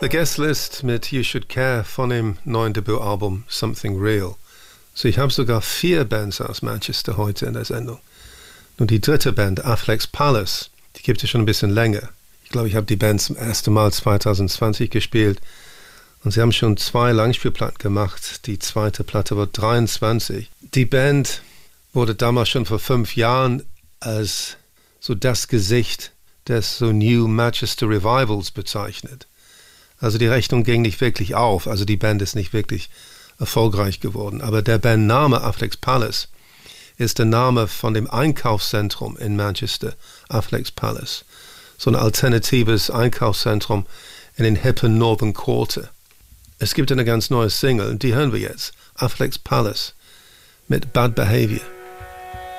The Guest List mit You Should Care von dem neuen Debütalbum Something Real. So, ich habe sogar 4 Bands aus Manchester heute in der Sendung. Und die dritte Band, Affleck's Palace, die gibt es schon ein bisschen länger. Ich glaube, ich habe die Band zum ersten Mal 2020 gespielt. Und sie haben schon 2 Langspielplatten gemacht. Die zweite Platte war 23. Die Band wurde damals schon vor 5 Jahren als so das Gesicht des so New Manchester Revivals bezeichnet. Also die Rechnung ging nicht wirklich auf, also die Band ist nicht wirklich erfolgreich geworden. Aber der Bandname Affleck's Palace ist der Name von dem Einkaufszentrum in Manchester, Affleck's Palace. So ein alternatives Einkaufszentrum in den hippen Northern Quarter. Es gibt eine ganz neue Single und die hören wir jetzt, Affleck's Palace mit Bad Behavior.